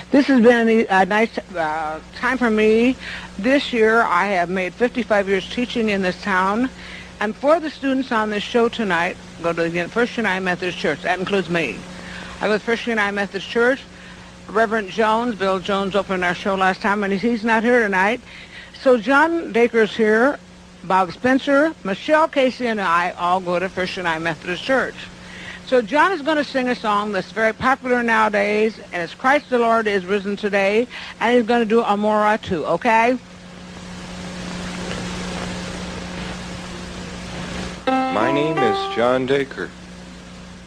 This has been a nice time for me. This year I have made 55 years teaching in this town. And for the students on this show tonight, go to the First United Methodist Church. That includes me. I go to First United Methodist Church. Reverend Jones, Bill Jones, opened our show last time, and he's not here tonight. So John Dacre's here, Bob Spencer, Michelle Casey, and I all go to First United Methodist Church. So John is going to sing a song that's very popular nowadays, and it's Christ the Lord is Risen Today, and he's going to do Amora too, okay? My name is John Dacre.